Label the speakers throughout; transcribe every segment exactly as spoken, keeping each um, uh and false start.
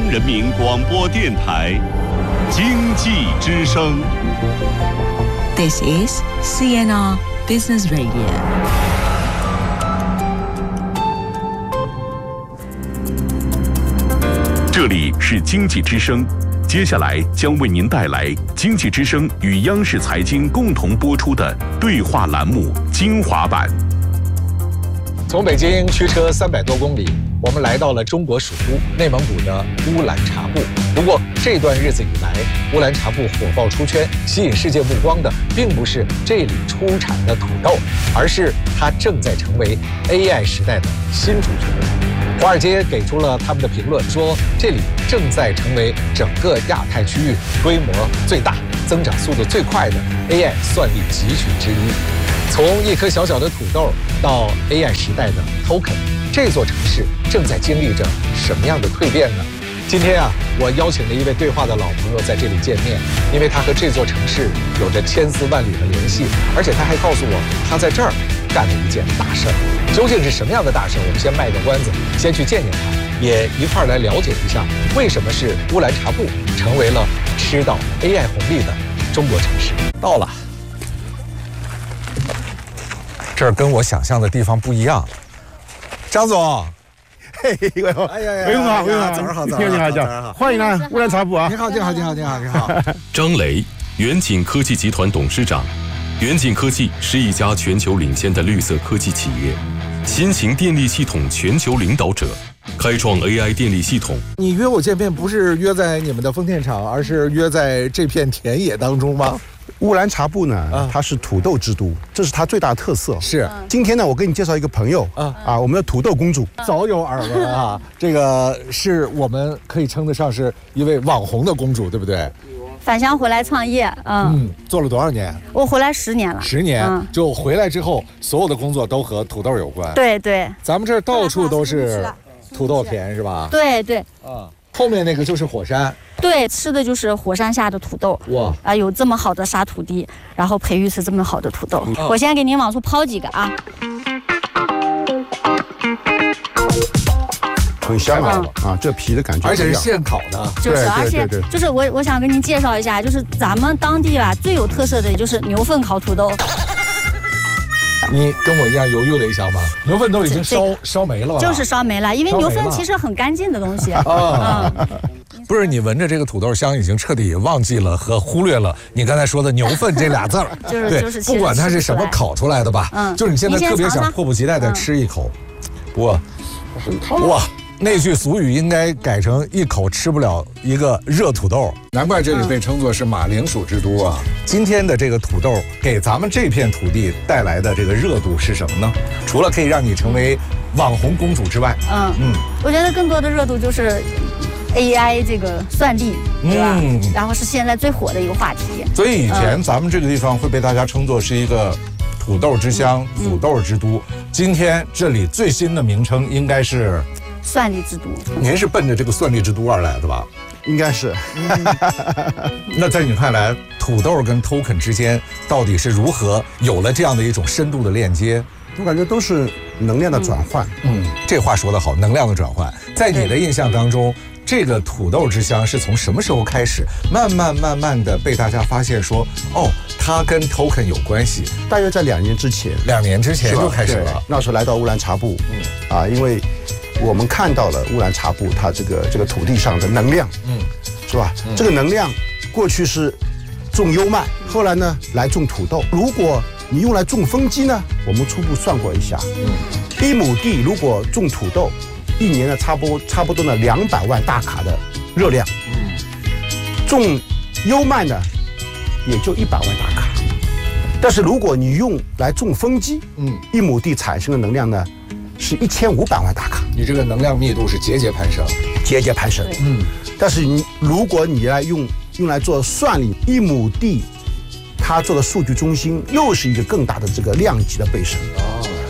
Speaker 1: 人民广播电台经济之声。
Speaker 2: This is C N R Business Radio。
Speaker 1: 这里是经济之声，接下来将为您带来经济之声与央视财经共同播出的对话栏目精华版。
Speaker 3: 从北京驱车三百多公里，我们来到了中国首都内蒙古的乌兰察布。不过这段日子以来，乌兰察布火爆出圈，吸引世界目光的并不是这里出产的土豆，而是它正在成为 A I 时代的新主角。华尔街给出了他们的评论，说这里正在成为整个亚太区域规模最大、增长速度最快的 A I 算力集群之一。从一颗小小的土豆到 A I 时代的 token， 这座城市正在经历着什么样的蜕变呢？今天啊，我邀请了一位对话的老朋友在这里见面，因为他和这座城市有着千丝万缕的联系，而且他还告诉我，他在这儿干了一件大事儿。究竟是什么样的大事儿？我们先卖个关子，先去见见他，也一块儿来了解一下，为什么是乌兰察布成为了吃到 A I 红利的中国城市。到了。这儿跟我想象的地方不一样，张总，
Speaker 4: 嘿，魏总，
Speaker 3: 哎呀呀，
Speaker 4: 魏总好，魏总好，
Speaker 3: 早上好，
Speaker 4: 早上好，早上好，欢迎啊，乌兰察布啊，
Speaker 3: 你好，你好，你好，你好，你好。
Speaker 1: 张雷，远景科技集团董事长。远景科技是一家全球领先的绿色科技企业，新型电力系统全球领导者，开创 A I 电力系统。
Speaker 3: 你约我见面不是约在你们的丰田厂，而是约在这片田野当中吗？
Speaker 4: 乌兰察布呢，
Speaker 3: 啊、
Speaker 4: 它是土豆之都，这是它最大的特色。
Speaker 3: 是，
Speaker 4: 今天呢，我给你介绍一个朋友啊啊，我们的土豆公主，
Speaker 3: 早有耳闻啊，这个是我们可以称得上是一位网红的公主，对不对？
Speaker 5: 返乡回来创业，嗯,
Speaker 3: 嗯，做了多少年？
Speaker 5: 我回来十年了。
Speaker 3: 十年，
Speaker 5: 嗯、
Speaker 3: 就回来之后，所有的工作都和土豆有关。
Speaker 5: 对对，
Speaker 3: 咱们这儿到处都是土豆田，是吧？
Speaker 5: 对对。
Speaker 3: 啊，后面那个就是火山。
Speaker 5: 对，吃的就是火山下的土豆。哇！啊，有这么好的沙土地，然后培育出这么好的土豆。嗯、我先给您往出抛几个啊。
Speaker 4: 很香啊、嗯、啊！这皮的感觉，
Speaker 3: 而且是现烤的，
Speaker 5: 就是，而且就是我我想跟您介绍一下，就是咱们当地吧最有特色的就是牛粪烤土豆。
Speaker 3: 你跟我一样犹豫了一下吗？牛粪都已经烧烧没了吧？
Speaker 5: 就是烧没了，因为牛粪其实很干净的东西。
Speaker 3: 啊，嗯、不是你闻着这个土豆香，已经彻底忘记了和忽略了你刚才说的牛粪这俩字儿。
Speaker 5: 就是
Speaker 3: 对，
Speaker 5: 就是，
Speaker 3: 不管它是什么烤出来的吧，嗯，就是你现在特别想迫不及待的吃一口，哇，哇。那句俗语应该改成一口吃不了一个热土豆，难怪这里被称作是马铃薯之都啊。今天的这个土豆给咱们这片土地带来的这个热度是什么呢？除了可以让你成为网红公主之外，
Speaker 5: 嗯嗯，我觉得更多的热度就是 A I 这个算力，对吧？嗯，然后是现在最火的一个话题。
Speaker 3: 所以以前咱们这个地方会被大家称作是一个土豆之乡、嗯、土豆之都。今天这里最新的名称应该是
Speaker 5: 算力之都。
Speaker 3: 您是奔着这个算力之都而来的吧？
Speaker 4: 应该是。
Speaker 3: 那在你看来，土豆跟 token 之间到底是如何有了这样的一种深度的链接？
Speaker 4: 我感觉都是能量的转换。
Speaker 3: 嗯，这话说得好，能量的转换。在你的印象当中，这个土豆之乡是从什么时候开始，慢慢慢慢的被大家发现说，哦，它跟 token 有关系？
Speaker 4: 大约在两年之前。
Speaker 3: 两年之前就开始了。
Speaker 4: 那时候来到乌兰察布，嗯，啊，因为我们看到了乌兰察布它这个这个土地上的能量，嗯，是吧？嗯、这个能量过去是种优麦，后来呢来种土豆。如果你用来种风机呢，我们初步算过一下，嗯，一亩地如果种土豆，一年呢差不多差不多呢两百万大卡的热量，嗯，种优麦呢也就一百万大卡。但是如果你用来种风机，嗯，一亩地产生的能量呢是一千五百万大卡。
Speaker 3: 你这个能量密度是节节攀升，
Speaker 4: 节节攀升。嗯，但是你如果你来用用来做算力，一亩地，它做的数据中心又是一个更大的这个量级的倍升。哦，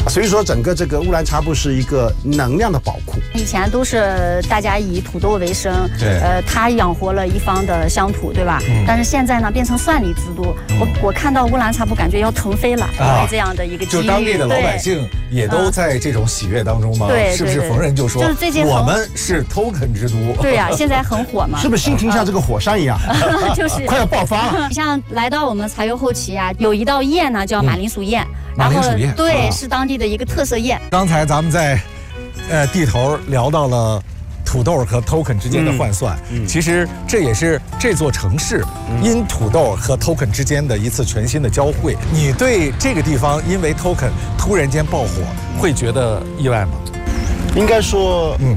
Speaker 4: 所以说整个这个乌兰察布是一个能量的宝库。
Speaker 5: 以前都是大家以土豆为生，
Speaker 3: 对，
Speaker 5: 呃，它养活了一方的乡土，对吧？嗯、但是现在呢，变成蒜梨之都，嗯、我我看到乌兰察布感觉要腾飞了，啊、这样的一个机遇。
Speaker 3: 就当地的老百姓也都在这种喜悦当中吗？
Speaker 5: 对，
Speaker 3: 是不是逢人就说，
Speaker 5: 就是最近
Speaker 3: 我们是 token 之都？
Speaker 5: 对呀、啊，现在很火嘛。
Speaker 4: 是不是心情像这个火山一样，
Speaker 5: 就是
Speaker 4: 快要爆发了？
Speaker 5: 像来到我们柴油后旗啊，有一道宴呢，叫马铃薯宴。嗯
Speaker 3: 马铃薯宴，
Speaker 5: 对，
Speaker 3: 啊、
Speaker 5: 是当地的一个特色宴。
Speaker 3: 刚才咱们在，呃，地头聊到了土豆和 token 之间的换算，嗯嗯、其实这也是这座城市因土豆和 token 之间的一次全新的交汇。你对这个地方因为 token 突然间爆火，会觉得意外吗？
Speaker 4: 应该说，嗯。